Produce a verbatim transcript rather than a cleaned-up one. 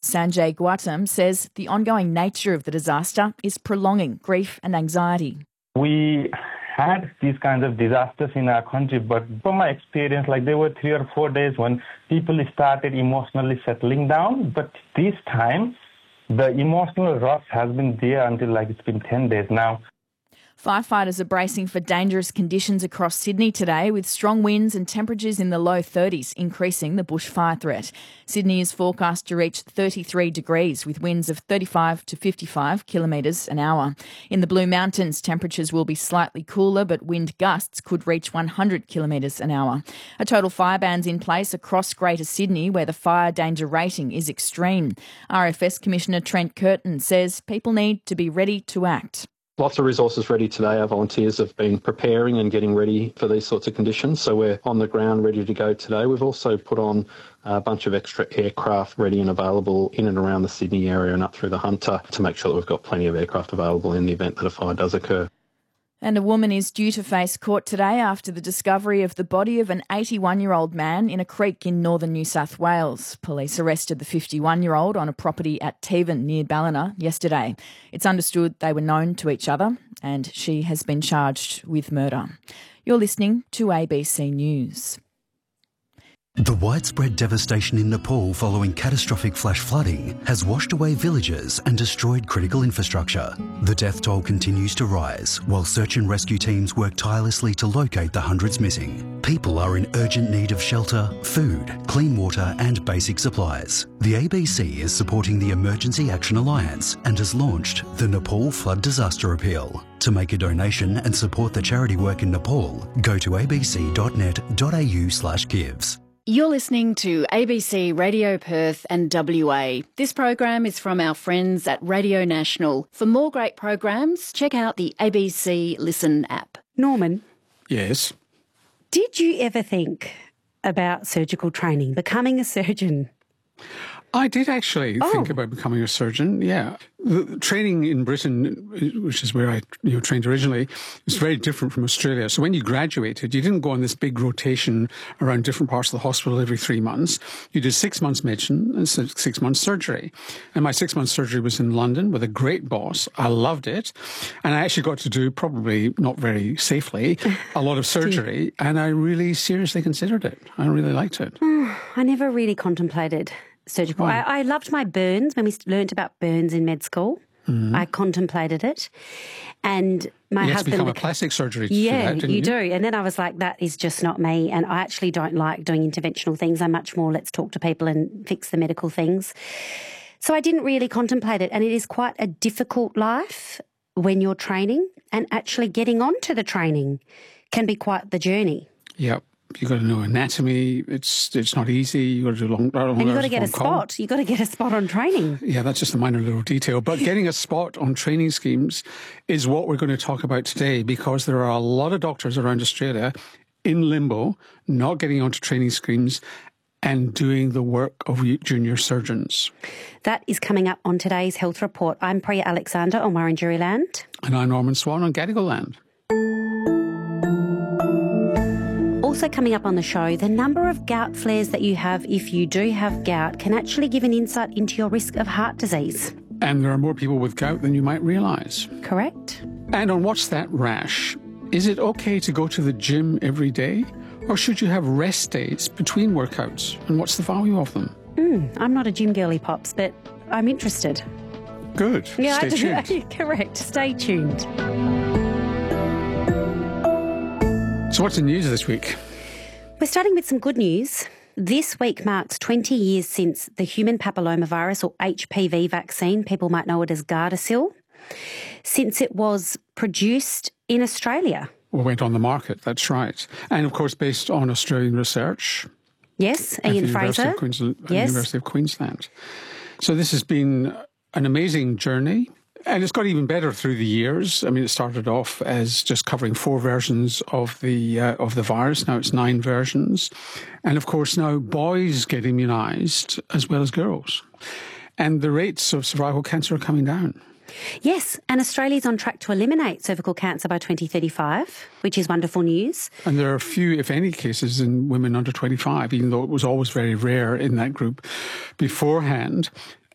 Sanjay Gautam, says the ongoing nature of the disaster is prolonging grief and anxiety. We had these kinds of disasters in our country, but from my experience, like there were three or four days when people started emotionally settling down, but this time the emotional rush has been there until like it's been ten days now. Firefighters are bracing for dangerous conditions across Sydney today, with strong winds and temperatures in the low thirties, increasing the bushfire threat. Sydney is forecast to reach thirty-three degrees, with winds of thirty-five to fifty-five kilometres an hour. In the Blue Mountains, temperatures will be slightly cooler, but wind gusts could reach one hundred kilometres an hour. A total fire ban's in place across Greater Sydney, where the fire danger rating is extreme. R F S Commissioner Trent Curtin says people need to be ready to act. Lots of resources ready today. Our volunteers have been preparing and getting ready for these sorts of conditions, so we're on the ground ready to go today. We've also put on a bunch of extra aircraft ready and available in and around the Sydney area and up through the Hunter to make sure that we've got plenty of aircraft available in the event that a fire does occur. And a woman is due to face court today after the discovery of the body of an eighty-one-year-old man in a creek in northern New South Wales. Police arrested the fifty-one-year-old on a property at Tevan near Ballina yesterday. It's understood they were known to each other and she has been charged with murder. You're listening to A B C News. The widespread devastation in Nepal following catastrophic flash flooding has washed away villages and destroyed critical infrastructure. The death toll continues to rise while search and rescue teams work tirelessly to locate the hundreds missing. People are in urgent need of shelter, food, clean water and basic supplies. The A B C is supporting the Emergency Action Alliance and has launched the Nepal Flood Disaster Appeal. To make a donation and support the charity work in Nepal, go to abc.net.au slash gives. You're listening to A B C Radio Perth and W A. This program is from our friends at Radio National. For more great programs, check out the A B C Listen app. Norman? Yes? Did you ever think about surgical training, becoming a surgeon? I did actually oh. think about becoming a surgeon, yeah. The training in Britain, which is where I you know, trained originally, is very different from Australia. So when you graduated, you didn't go on this big rotation around different parts of the hospital every three months. You did six months medicine and six months surgery. And my six months surgery was in London with a great boss. I loved it. And I actually got to do, probably not very safely, a lot of surgery. And I really seriously considered it. I really liked it. I never really contemplated surgical. I, I loved my burns when we learnt about burns in med school. Mm-hmm. I contemplated it. And my you husband... You become a plastic surgery to yeah, do that, didn't you, you do. And then I was like, that is just not me. And I actually don't like doing interventional things. I'm much more, let's talk to people and fix the medical things. So I didn't really contemplate it. And it is quite a difficult life when you're training, and actually getting onto the training can be quite the journey. Yep. You've got to know anatomy. It's it's not easy. You've got to do long, long And you've got to get a call. spot. You've got to get a spot on training. Yeah, that's just a minor little detail. But getting a spot on training schemes is what we're going to talk about today, because there are a lot of doctors around Australia in limbo, not getting onto training schemes and doing the work of junior surgeons. That is coming up on today's Health Report. I'm Priya Alexander on Wurundjeri Land. And I'm Norman Swan on Gadigal Land. Also coming up on the show, the number of gout flares that you have if you do have gout can actually give an insight into your risk of heart disease. And there are more people with gout than you might realise. Correct. And on What's That Rash, is it okay to go to the gym every day? Or should you have rest days between workouts? And what's the value of them? Mm, I'm not a gym girly, Pops, but I'm interested. Good. Yeah, Stay I tuned. Correct. Stay tuned. So what's the news this week? We're starting with some good news. This week marks twenty years since the human papillomavirus, or H P V vaccine, people might know it as Gardasil, since it was produced in Australia. Well, went on the market, that's right. And of course, based on Australian research. Yes, Ian Fraser. Queensland, yes. University of Queensland. So this has been an amazing journey. And it's got even better through the years. I mean, it started off as just covering four versions of the uh, of the virus. Now it's nine versions. And of course, now boys get immunised as well as girls. And the rates of cervical cancer are coming down. Yes, and Australia's on track to eliminate cervical cancer by twenty thirty-five, which is wonderful news. And there are few, if any, cases in women under twenty-five, even though it was always very rare in that group beforehand.